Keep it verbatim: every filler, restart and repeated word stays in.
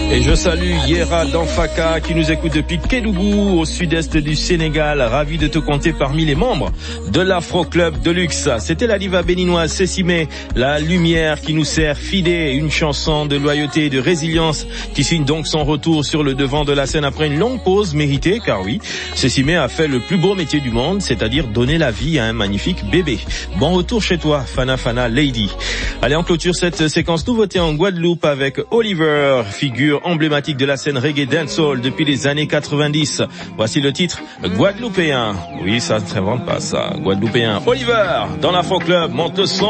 Et je salue Yera Danfaka qui nous écoute depuis Kédougou au sud-est du Sénégal. Ravi de te compter parmi les membres de l'Afro Club de Luxe. C'était la diva béninoise Cécimé, la lumière qui nous sert fidé, une chanson de loyauté et de résilience qui signe donc son retour sur le devant de la scène après une longue pause méritée, car oui, Cécimé a fait le plus beau métier du monde, c'est-à-dire donner la vie à un magnifique bébé. Bon retour chez toi, Fana Fana Lady. Allez, on clôture cette séquence nouveauté en Guadeloupe avec Oliver, figure emblématique de la scène reggae dancehall depuis les années quatre-vingt-dix. Voici le titre Guadeloupéen. Oui, ça ne s'invente pas ça. Guadeloupéen. Oliver, dans l'Afro Club, monte le son.